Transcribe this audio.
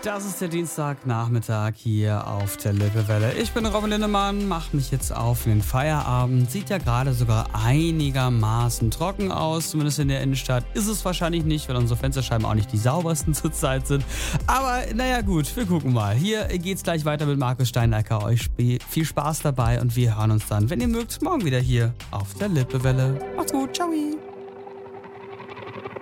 Das ist der Dienstagnachmittag hier auf der Lippewelle. Ich bin Robin Lindemann, mache mich jetzt auf in den Feierabend. Sieht ja gerade sogar einigermaßen trocken aus, zumindest in der Innenstadt. Ist es wahrscheinlich nicht, weil unsere Fensterscheiben auch nicht die saubersten zurzeit sind. Aber naja gut, wir gucken mal. Hier geht's gleich weiter mit Markus Steinecker. Euch viel Spaß dabei und wir hören uns dann, wenn ihr mögt, morgen wieder hier auf der Lippewelle. Macht's gut, ciao.